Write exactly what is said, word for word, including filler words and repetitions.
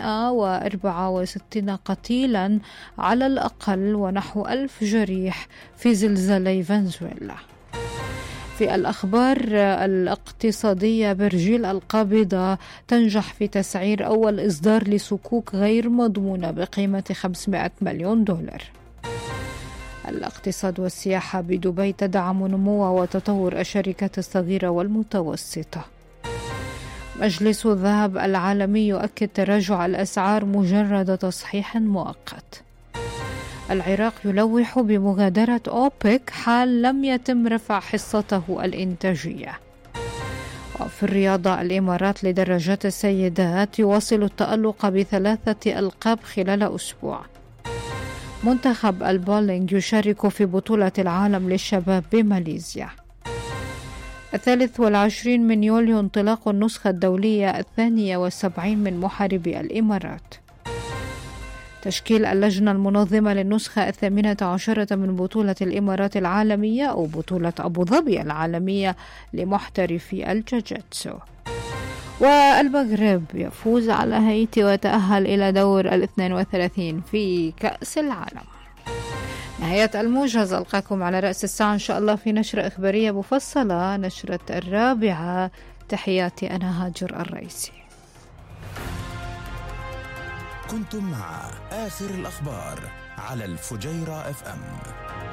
ومئة وأربعة وستين قتيلا على الأقل ونحو ألف جريح في زلزالي فنزويلا. في الأخبار الاقتصادية، برجيل القابضة تنجح في تسعير أول إصدار لصكوك غير مضمونة بقيمة خمسمائة مليون دولار. الاقتصاد والسياحة بدبي تدعم نمو وتطور الشركات الصغيرة والمتوسطة. مجلس الذهب العالمي يؤكد تراجع الأسعار مجرد تصحيح مؤقت. العراق يلوح بمغادرة أوبك حال لم يتم رفع حصته الإنتاجية. وفي الرياضة، الإمارات لدراجات السيدات يواصل التألق بثلاثة ألقاب خلال أسبوع. منتخب البولينج يشارك في بطولة العالم للشباب بماليزيا. الثالث والعشرين من يوليو انطلاق النسخة الدولية الثانية والسبعين من محاربي الإمارات. تشكيل اللجنة المنظمة للنسخة الثامنة عشرة من بطولة الإمارات العالمية أو بطولة أبو ظبي العالمية لمحترفي الجوجيتسو. والمغرب يفوز على هايتي وتأهل إلى دور الاثنين وثلاثين في كأس العالم. نهاية الموجز، ألقاكم على رأس الساعة إن شاء الله في نشرة إخبارية مفصلة، نشرة الرابعة. تحياتي، أنا هاجر الرئيسي. كنتم مع آخر الأخبار على الفجيرة اف ام.